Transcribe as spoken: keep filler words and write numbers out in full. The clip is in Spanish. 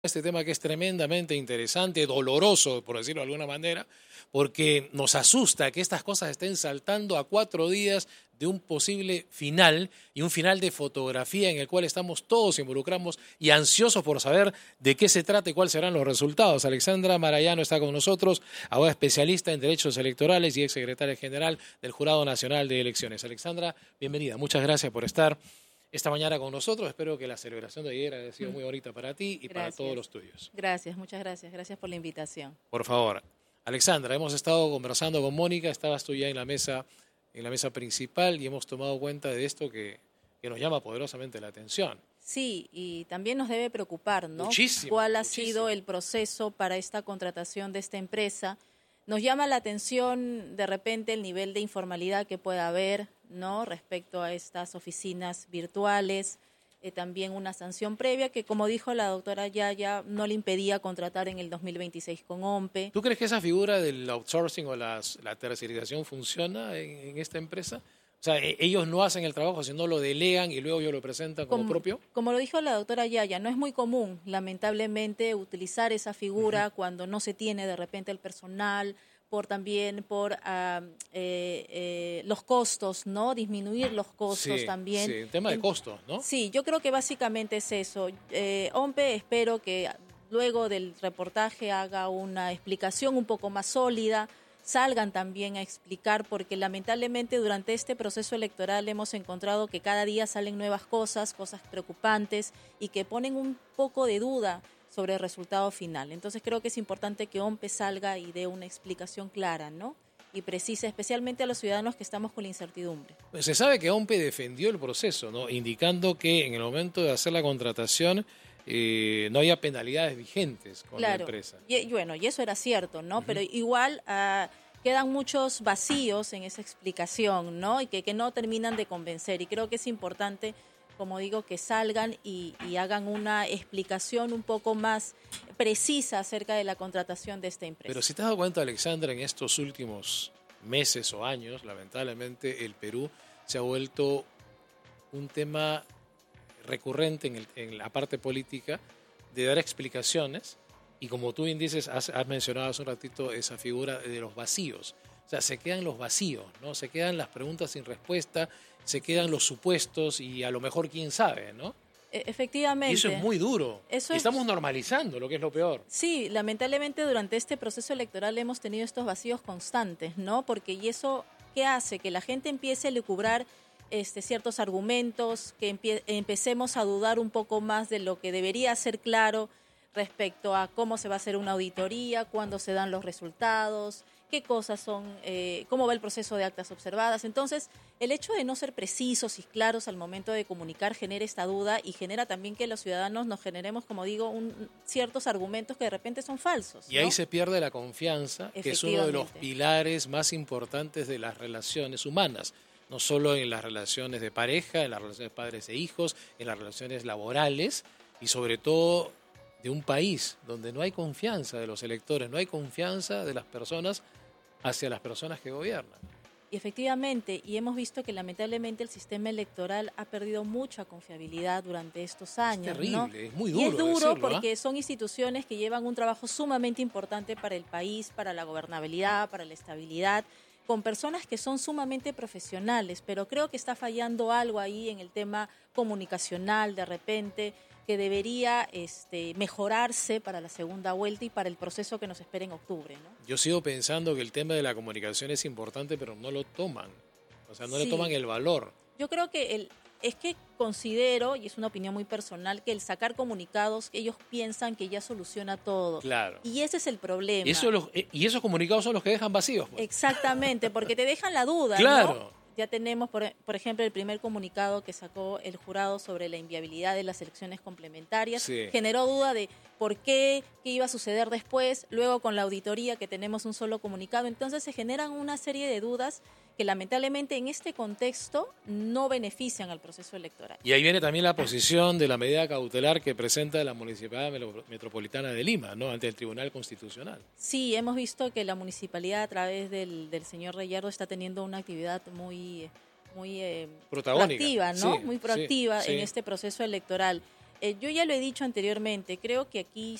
Este tema que es tremendamente interesante, doloroso, por decirlo de alguna manera, porque nos asusta que estas cosas estén saltando a cuatro días de un posible final y un final de fotografía en el cual estamos todos involucrados y ansiosos por saber de qué se trata y cuáles serán los resultados. Alexandra Marayano está con nosotros, abogada especialista en derechos electorales y exsecretaria general del Jurado Nacional de Elecciones. Alexandra, bienvenida. Muchas gracias por estar esta mañana con nosotros. Espero que la celebración de ayer haya sido muy bonita para ti y gracias. Para todos los tuyos. Gracias, muchas gracias. Gracias por la invitación. Por favor. Alexandra, hemos estado conversando con Mónica, estabas tú ya en la mesa, en la mesa principal y hemos tomado cuenta de esto que, que nos llama poderosamente la atención. Sí, y también nos debe preocupar, ¿no? Muchísimo. ¿Cuál ha muchísimo. sido el proceso para esta contratación de esta empresa? Nos llama la atención de repente el nivel de informalidad que pueda haber, ¿no? Respecto a estas oficinas virtuales, eh, también una sanción previa que, como dijo la doctora Yaya, no le impedía contratar en el dos mil veintiséis con OMPE. ¿Tú crees que esa figura del outsourcing o las, la tercerización funciona en, en esta empresa? O sea, ellos no hacen el trabajo, sino lo delegan y luego ellos lo presentan como, como propio. Como lo dijo la doctora Yaya, no es muy común, lamentablemente, utilizar esa figura uh-huh. cuando no se tiene de repente el personal, por también por uh, eh, eh, los costos, ¿no? Disminuir los costos sí, también. Sí, el tema de costos, ¿no? Sí, yo creo que básicamente es eso. Eh, OMPE, espero que luego del reportaje haga una explicación un poco más sólida, salgan también a explicar, porque lamentablemente durante este proceso electoral hemos encontrado que cada día salen nuevas cosas, cosas preocupantes y que ponen un poco de duda sobre el resultado final. Entonces creo que es importante que OMPE salga y dé una explicación clara, ¿no? Y precisa, especialmente a los ciudadanos que estamos con la incertidumbre. Se sabe que OMPE defendió el proceso, ¿no? Indicando que en el momento de hacer la contratación eh, no había penalidades vigentes con claro. la empresa. Y bueno, y eso era cierto, ¿no? Uh-huh. Pero igual uh, quedan muchos vacíos en esa explicación, ¿no? Y que, que no terminan de convencer. Y creo que es importante, como digo, que salgan y, y hagan una explicación un poco más precisa acerca de la contratación de esta empresa. Pero si te has dado cuenta, Alexandra, en estos últimos meses o años, lamentablemente el Perú se ha vuelto un tema recurrente en, el, en la parte política de dar explicaciones y, como tú bien dices, has, has mencionado hace un ratito esa figura de los vacíos. O sea, se quedan los vacíos, ¿no? Se quedan las preguntas sin respuesta, se quedan los supuestos y a lo mejor quién sabe, ¿no? Efectivamente. Y eso es muy duro. Eso y estamos es... normalizando, lo que es lo peor. Sí, lamentablemente durante este proceso electoral hemos tenido estos vacíos constantes, ¿no? Porque y eso, ¿qué hace? Que la gente empiece a lucubrar este, ciertos argumentos, que empie- empecemos a dudar un poco más de lo que debería ser claro respecto a cómo se va a hacer una auditoría, cuándo se dan los resultados, qué cosas son, eh, cómo va el proceso de actas observadas. Entonces, el hecho de no ser precisos y claros al momento de comunicar genera esta duda y genera también que los ciudadanos nos generemos, como digo, un, ciertos argumentos que de repente son falsos, ¿no? Y ahí se pierde la confianza, que es uno de los pilares más importantes de las relaciones humanas. No solo en las relaciones de pareja, en las relaciones padres e hijos, en las relaciones laborales y sobre todo de un país donde no hay confianza de los electores, no hay confianza de las personas hacia las personas que gobiernan. Y efectivamente, y hemos visto que lamentablemente el sistema electoral ha perdido mucha confiabilidad durante estos años. Es terrible, ¿no? es muy duro. Y es duro decirlo, porque ¿eh? son instituciones que llevan un trabajo sumamente importante para el país, para la gobernabilidad, para la estabilidad, con personas que son sumamente profesionales, pero creo que está fallando algo ahí en el tema comunicacional de repente, que debería este, mejorarse para la segunda vuelta y para el proceso que nos espera en octubre, ¿no? Yo sigo pensando que el tema de la comunicación es importante, pero no lo toman. O sea, no sí. le toman el valor. Yo creo que el, es que considero, y es una opinión muy personal, que el sacar comunicados, ellos piensan que ya soluciona todo. Claro. Y ese es el problema. Y, eso los, y esos comunicados son los que dejan vacíos. Pues. Exactamente, porque te dejan la duda, claro. ¿no? Ya tenemos, por, por ejemplo, el primer comunicado que sacó el jurado sobre la inviabilidad de las elecciones complementarias. Sí. Generó duda de por qué, qué iba a suceder después, luego con la auditoría que tenemos un solo comunicado. Entonces se generan una serie de dudas que lamentablemente en este contexto no benefician al proceso electoral. Y ahí viene también la posición de la medida cautelar que presenta la Municipalidad Metropolitana de Lima, ¿no? Ante el Tribunal Constitucional. Sí, hemos visto que la municipalidad a través del, del señor Reyardo está teniendo una actividad muy, muy eh, proactiva, ¿no? Sí, muy proactiva sí, en sí. este proceso electoral. eh, yo ya lo he dicho anteriormente, creo que aquí